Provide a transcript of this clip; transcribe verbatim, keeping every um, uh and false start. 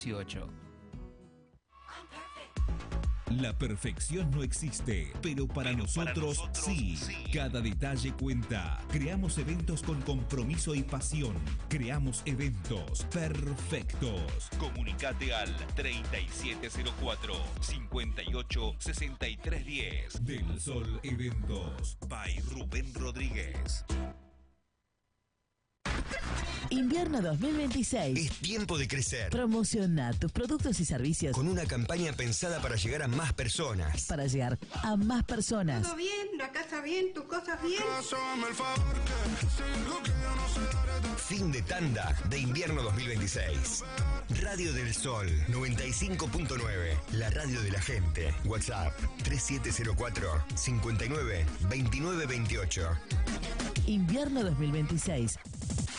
dieciocho. La perfección no existe, pero para, pero nosotros, para nosotros sí. sí. Cada detalle cuenta. Creamos eventos con compromiso y pasión. Creamos eventos perfectos. Comunicate al treinta y siete cero cuatro, cincuenta y ocho, sesenta y tres diez. Del Sol Eventos. By Rubén Rodríguez. Invierno dos mil veintiséis. Es tiempo de crecer. Promociona tus productos y servicios con una campaña pensada para llegar a más personas. Para llegar a más personas. Todo bien, la casa bien, tus cosas bien. Fin de tanda de invierno dos mil veintiséis. Radio del Sol noventa y cinco punto nueve. La radio de la gente. WhatsApp tres siete cero cuatro, cincuenta y nueve, veintinueve veintiocho. Invierno dos mil veintiséis.